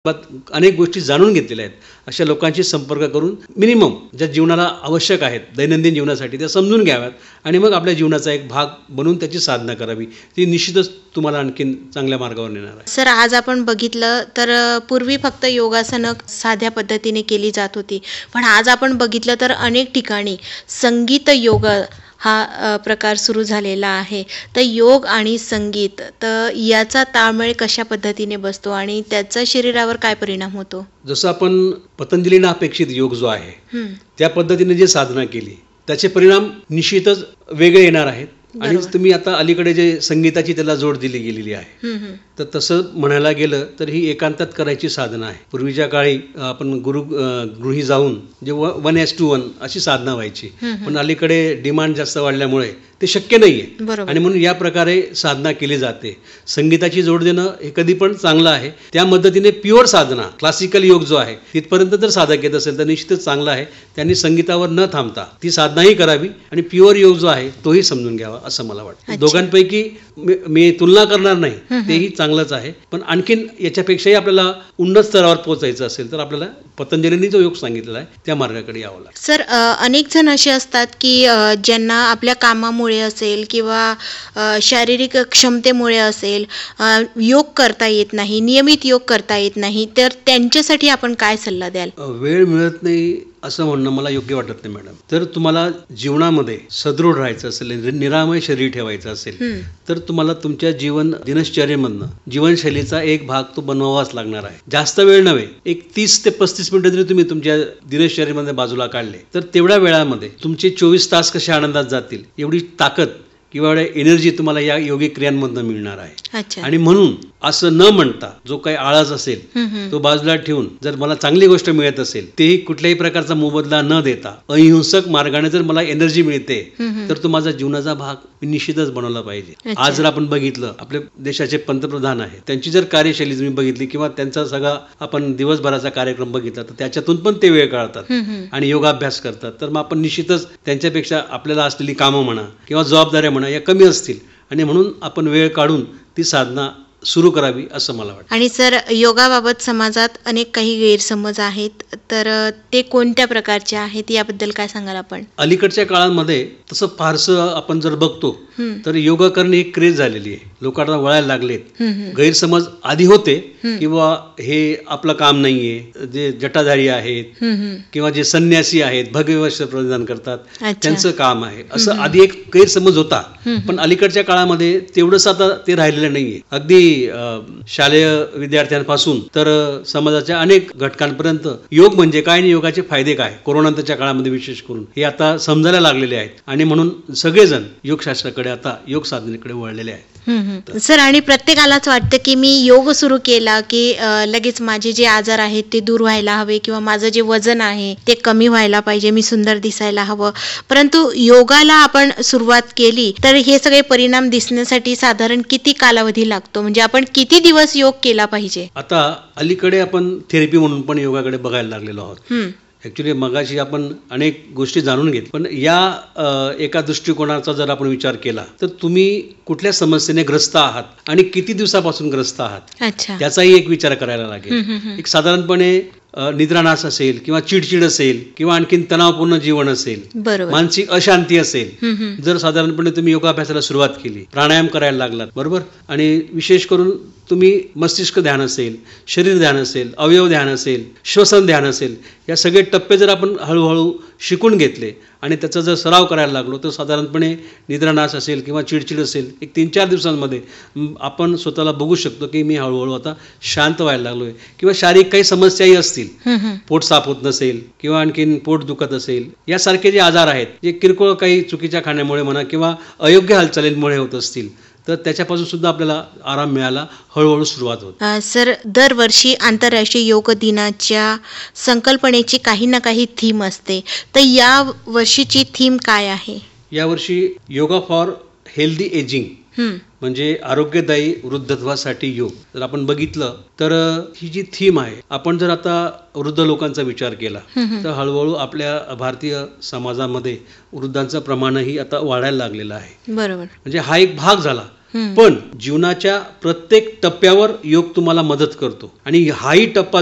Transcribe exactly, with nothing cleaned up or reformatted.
बाबत अनेक गोष्टी जाणून घेतलेल्या आहेत. अशा लोकांशी संपर्क करून मिनिमम ज्या जीवनाला आवश्यक आहेत दैनंदिन जीवनासाठी त्या समजून घ्याव्यात आणि मग आपल्या जीवनाचा एक भाग बनवून त्याची साधना करावी. ती निश्चितच तुम्हाला आणखीन चांगल्या मार्गावर नेणार आहे. सर, आज आपण बघितलं तर अ, पूर्वी फक्त योगासनं साध्या पद्धतीने केली जात होती, पण आज आपण बघितलं तर अनेक ठिकाणी संगीत योग हा अ, प्रकार सुरू झालेला आहे. तर योग आणि संगीत, तर याचा ताळमेळ कशा पद्धतीने बसतो आणि त्याचा शरीरावर काय परिणाम होतो? जसं आपण पतंजलीनं अपेक्षित योग जो आहे हं, त्या पद्धतीने जे साधना केली त्याचे परिणाम निश्चितच वेगळे येणार आहेत. आणि बरोबर. तुम्ही आता अलीकडे जे संगीताची त्याला जोड दिली गेलेली आहे, हं, हं. तर तसं म्हणायला गेलं तर ही एकांतात करायची साधना आहे. पूर्वीच्या काळी अ, आपण गुरु अ, गृही जाऊन जे वन एस टू वन अशी साधना व्हायची, हं, हं. पण अलीकडे डिमांड जास्त वाढल्यामुळे ते शक्य नाही आहे. बरोबर. आणि म्हणून या प्रकारे साधना केली जाते. संगीताची जोड देणं हे कधी पण चांगलं आहे. त्या मदतीने प्युअर साधना, क्लासिकल योग जो आहे तिथपर्यंत जर साधक येत असेल तर निश्चितच चांगला आहे. त्यांनी संगीतावर न थांबता ती साधनाही करावी आणि प्युअर योग जो आहे तोही समजून घ्यावा असं मला वाटतं. अच्छा. दोघांपैकी मी मी तुलना करणार नाही, हं, तेही चांगलंच आहे. पण आणखीन याच्यापेक्षाही आपल्याला उन्नत स्तरावर पोहोचायचं असेल तर आपल्याला पतंजलींनी जो योग सांगितलेला आहे त्या मार्गाकडे यावं लागतं. सर, अ, अनेक जण असे असतात की अ, ज्यांना आपल्या कामामुळे असेल किंवा अ, शारीरिक क्षमतेमुळे असेल अ, योग करता येत नाही, नियमित योग करता येत नाही, तर त्यांच्यासाठी आपण काय सल्ला द्याल? अ, वेळ मिळत नाही असं म्हणणं मला योग्य वाटत नाही मॅडम. तर तुम्हाला जीवनामध्ये सदृढ राहायचं असेल, नि- निरामय शरीर ठेवायचं असेल हं, तर तुम्हाला तुमच्या जीवन दिनचर्येमधनं जीवनशैलीचा एक भाग तो बनवावाच लागणार आहे. जास्त वेळ नव्हे, एक तीस ते पस्तीस मिनिटं जरी तुम्ही तुमच्या दिनचर्येमध्ये बाजूला काढले तर तेवढ्या वेळामध्ये तुमचे चोवीस तास कसे आनंदात जातील एवढी ताकद किंवा एवढ्या एनर्जी तुम्हाला या योगिक क्रियांमधनं मिळणार आहे. अच्छा. आणि म्हणून असं न म्हणता जो काही आळस असेल हं, हं. तो बाजूला ठेवून जर मला चांगली गोष्ट मिळत असेल तेही कुठल्याही प्रकारचा मोबदला न देता अहिंसक मार्गाने जर मला एनर्जी मिळते हं, हं. तर तो माझा जीवनाचा भाग मी निश्चितच बनवला पाहिजे. अच्छा. आज जर आपण बघितलं आपल्या देशाचे पंतप्रधान आहेत त्यांची जर कार्यशैली तुम्ही बघितली किंवा त्यांचा सगळा आपण दिवसभराचा कार्यक्रम बघितला तर त्याच्यातून पण ते वेळ काढतात हं, हं. आणि योगाभ्यास करतात. तर मग आपण निश्चितच त्यांच्यापेक्षा आपल्याला असलेली कामं म्हणा किंवा जबाबदाऱ्या म्हणा या कमी असतील आणि म्हणून आपण वेळ काढून ती साधना सुरू करावी असं मला वाटतं. आणि सर, योगाबाबत समाजात अनेक काही गैरसमज आहेत, तर अ, ते कोणत्या प्रकारचे आहेत याबद्दल काय सांगाल आपण? अलीकडच्या काळामध्ये तसं फारसं आपण जर बघतो हं, तर योगा करणे एक क्रेज झालेली आहे. लोकांना वळायला लागलेत. हं, हं. गैरसमज आधी होते हं. किंवा हे आपलं काम नाहीये, जे जटाधारी आहेत हं, हं. किंवा जे संन्यासी आहेत भगवे वस्त्र परिधान करतात अच्छा. त्यांचं काम आहे असं आधी एक गैरसमज होता. हं, पण अलीकडच्या काळामध्ये तेवढंच आता ते राहिलेलं नाहीये. अगदी अं, शालेय विद्यार्थ्यांपासून तर अं, समाजाच्या अनेक घटकांपर्यंत योग म्हणजे काय आणि योगाचे फायदे काय कोरोनाच्या काळामध्ये विशेष करून हे आता समजायला लागलेले आहेत. आणि म्हणून सगळेजण योगशास्त्राकडे आता योग साधनेकडे वळलेले आहेत. हं, हं. सर, आणि प्रत्येकालाच वाटतं की मी योग सुरू केला की अ, लगेच माझे जे आजार आहेत ते दूर व्हायला हवे किंवा माझं जे वजन आहे ते कमी व्हायला पाहिजे, मी सुंदर दिसायला हवं. परंतु योगाला आपण सुरुवात केली तर हे सगळे परिणाम दिसण्यासाठी साधारण किती कालावधी लागतो? म्हणजे आपण किती दिवस योग केला पाहिजे? आता अलीकडे आपण थेरपी म्हणून पण योगाकडे बघायला लागलेलो आहोत. हं, ॲक्च्युली मगाशी आपण अनेक गोष्टी जाणून घेत पण या अ, एका दृष्टिकोनाचा जर आपण विचार केला तर तुम्ही कुठल्या समस्येने ग्रस्त आहात आणि किती दिवसापासून ग्रस्त आहात अच्छा. त्याचाही एक विचार करायला लागेल. हं, हं, हं. एक साधारणपणे अ, निद्रानाश असेल किंवा चिडचिड असेल किंवा आणखीन तणावपूर्ण जीवन असेल, बरोबर. मानसिक अशांती असेल, हं, हं. जर साधारणपणे तुम्ही योगाभ्यासाला सुरुवात केली, प्राणायाम करायला लागलात बरोबर, आणि विशेष करून तुम्ही मस्तिष्क ध्यान असेल, शरीर ध्यान असेल, अवयव ध्यान असेल, श्वसन ध्यान असेल, या सगळे टप्पे जर आपण हळूहळू शिकून घेतले आणि त्याचा जर सराव करायला लागलो तर साधारणपणे निद्रानाश असेल किंवा चिडचिड असेल एक तीन चार दिवसांमध्ये म, आपण स्वतःला बघू शकतो की मी हळूहळू आता शांत व्हायला लागलो आहे. किंवा शारीरिक काही समस्याही असतील, हं, हं. पोट साफ होत नसेल किंवा आणखीन पोट दुखत असेल, यासारखे जे आजार आहेत जे किरकोळ काही चुकीच्या खाण्यामुळे म्हणा किंवा अयोग्य हालचालींमुळे होत असतील तर त्याच्यापासून सुद्धा आपल्याला आराम मिळायला हळूहळू सुरुवात होते. अ, सर, दरवर्षी आंतरराष्ट्रीय योग दिनाच्या संकल्पनेची काही ना काही थीम असते, तर या वर्षीची थीम काय आहे? यावर्षी योगा फॉर हेल्दी एजिंग हं, म्हणजे आरोग्यदायी वृद्धत्वासाठी योग जर आपण बघितलं तर अ, ही जी थीम आहे, आपण जर आता वृद्ध लोकांचा विचार केला हं, हं. तर हळूहळू आपल्या भारतीय समाजामध्ये वृद्धांचं प्रमाणही आता वाढायला लागलेलं आहे. बरोबर. म्हणजे हा एक भाग झाला हम्म. पण जीवनाच्या प्रत्येक टप्प्यावर योग तुम्हाला मदत करतो आणि हाही टप्पा